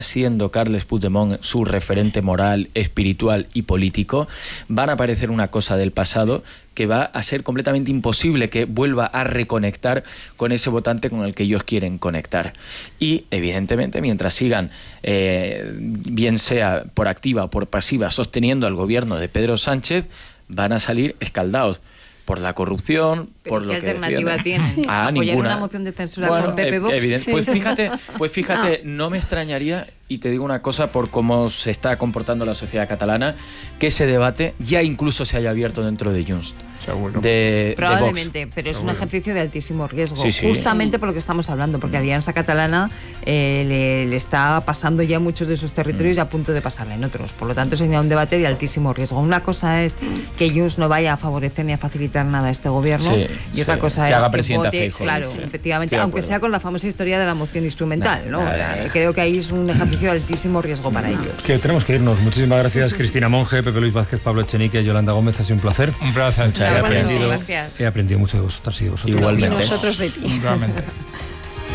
siendo Carles Puigdemont su referente moral, espiritual y político, van a parecer una cosa del pasado que va a ser completamente imposible que vuelva a reconectar con ese votante con el que ellos quieren conectar. Y, evidentemente, mientras sigan, bien sea por activa o por pasiva, sosteniendo al gobierno de Pedro Sánchez, van a salir escaldados por la corrupción, por lo que ¿qué alternativa tiene? ¿Apoyar ninguna una moción de censura con Pepe Vox? Pues fíjate, no me extrañaría, y te digo una cosa por cómo se está comportando la sociedad catalana, que ese debate ya incluso se haya abierto dentro de Junts. Seguro. Probablemente, de Vox. pero es un ejercicio de altísimo riesgo, sí. justamente por lo que estamos hablando, porque Alianza Catalana le está pasando ya muchos de sus territorios y a punto de pasarle en otros. Por lo tanto, sería un debate de altísimo riesgo. Una cosa es que Junts no vaya a favorecer ni a facilitar nada a este gobierno, y otra cosa es que vote, claro, efectivamente, aunque sea con la famosa historia de la moción instrumental, ¿no? Creo que ahí es un ejercicio de altísimo riesgo para ellos. Que tenemos que irnos. Muchísimas gracias, Cristina Monge, Pepe Luis Vázquez, Pablo Echenique, Yolanda Gómez. Ha sido un placer. Un placer. He aprendido mucho de vosotras y de vosotros. Igualmente. Y nosotros de ti. Igualmente.